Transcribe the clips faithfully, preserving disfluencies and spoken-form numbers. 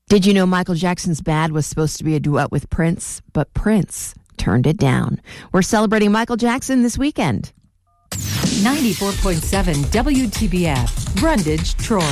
Did you know Michael Jackson's Bad was supposed to be a duet with Prince, but Prince turned it down? We're celebrating Michael Jackson this weekend. ninety-four point seven W T B F, Brundage, Troy.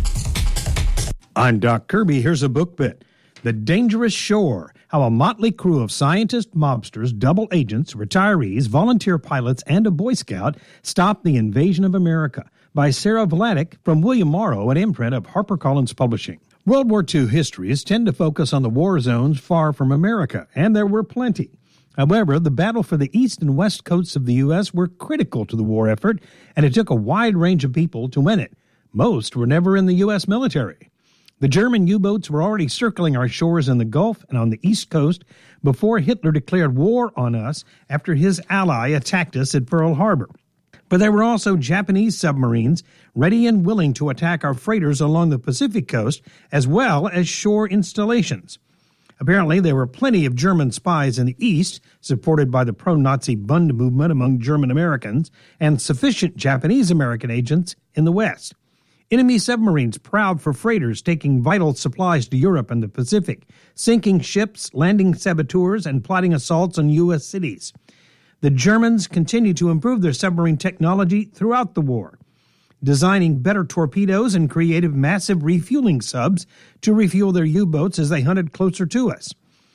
I'm Doc Kirby. Here's a book bit. The Dangerous Shore, How a Motley Crew of Scientists, Mobsters, Double Agents, Retirees, Volunteer Pilots, and a Boy Scout Stopped the Invasion of America, by Sarah Vladeck from William Morrow, an imprint of HarperCollins Publishing. World War Two histories tend to focus on the war zones far from America, and there were plenty. However, the battle for the east and west coasts of the U S were critical to the war effort, and it took a wide range of people to win it. Most were never in the U S military. The German U-boats were already circling our shores in the Gulf and on the East Coast before Hitler declared war on us after his ally attacked us at Pearl Harbor. But there were also Japanese submarines ready and willing to attack our freighters along the Pacific coast, as well as shore installations. Apparently, there were plenty of German spies in the East, supported by the pro-Nazi Bund movement among German Americans, and sufficient Japanese-American agents in the West. Enemy submarines prowled for freighters taking vital supplies to Europe and the Pacific, sinking ships, landing saboteurs, and plotting assaults on U S cities. The Germans continued to improve their submarine technology throughout the war, designing better torpedoes and creative massive refueling subs to refuel their U-boats as they hunted closer to us.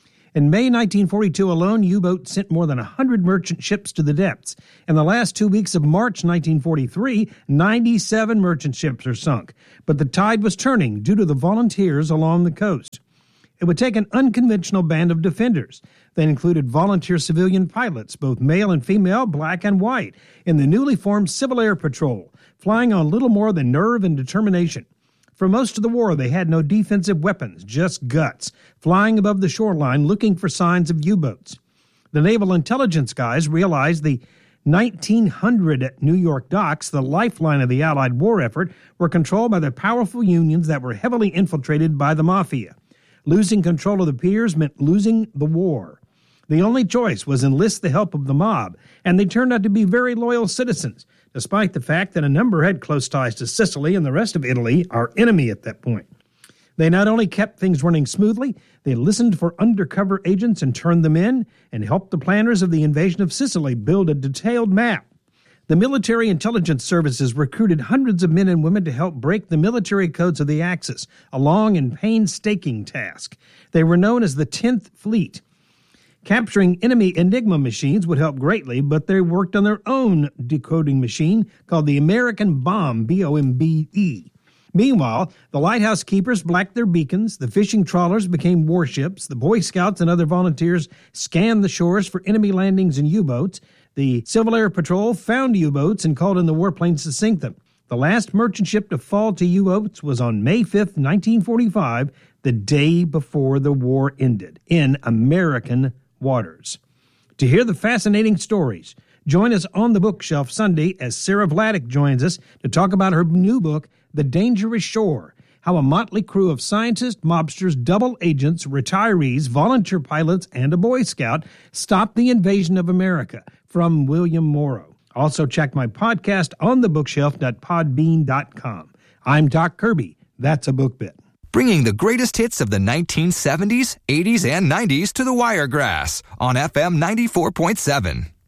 In May nineteen forty-two alone, U-boats sent more than one hundred merchant ships to the depths. In the last two weeks of March nineteen forty-three, ninety-seven merchant ships are sunk. But the tide was turning due to the volunteers along the coast. It would take an unconventional band of defenders. They included volunteer civilian pilots, both male and female, black and white, in the newly formed Civil Air Patrol, flying on little more than nerve and determination. For most of the war, they had no defensive weapons, just guts, flying above the shoreline looking for signs of U-boats. The naval intelligence guys realized the nineteen hundred New York docks, the lifeline of the Allied war effort, were controlled by the powerful unions that were heavily infiltrated by the mafia. Losing control of the piers meant losing the war. The only choice was enlist the help of the mob, and they turned out to be very loyal citizens, despite the fact that a number had close ties to Sicily and the rest of Italy, our enemy at that point. They not only kept things running smoothly, they listened for undercover agents and turned them in, and helped the planners of the invasion of Sicily build a detailed map. The military intelligence services recruited hundreds of men and women to help break the military codes of the Axis, a long and painstaking task. They were known as the tenth Fleet. Capturing enemy Enigma machines would help greatly, but they worked on their own decoding machine called the American Bomb, B O M B E. Meanwhile, the lighthouse keepers blacked their beacons, the fishing trawlers became warships, the Boy Scouts and other volunteers scanned the shores for enemy landings and U-boats, the Civil Air Patrol found U-boats and called in the warplanes to sink them. The last merchant ship to fall to U-boats was on May fifth, nineteen forty-five, the day before the war ended, in American waters. To hear the fascinating stories, join us on the bookshelf Sunday as Sarah Vladeck joins us to talk about her new book, The Dangerous Shore, How a Motley Crew of Scientists, Mobsters, Double Agents, Retirees, Volunteer Pilots, and a Boy Scout Stopped the Invasion of America, from William Morrow. Also check my podcast on the bookshelf dot podbean dot com. I'm Doc Kirby. That's a book bit. Bringing the greatest hits of the nineteen seventies, eighties, and nineties to the Wiregrass on F M ninety-four point seven.